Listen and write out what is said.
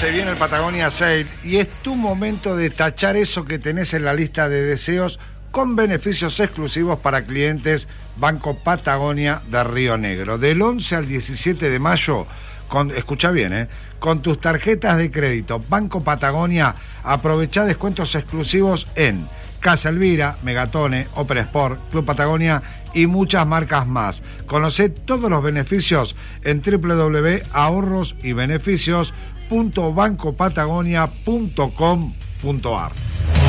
Se viene el Patagonia Sale y es tu momento de tachar eso que tenés en la lista de deseos con beneficios exclusivos para clientes Banco Patagonia de Río Negro. Del 11 al 17 de mayo, escucha bien, con tus tarjetas de crédito Banco Patagonia, aprovechá descuentos exclusivos en Casa Elvira, Megatone, Opera Sport, Club Patagonia y muchas marcas más. Conocé todos los beneficios en www.ahorrosybeneficios.bancopatagonia.com.ar.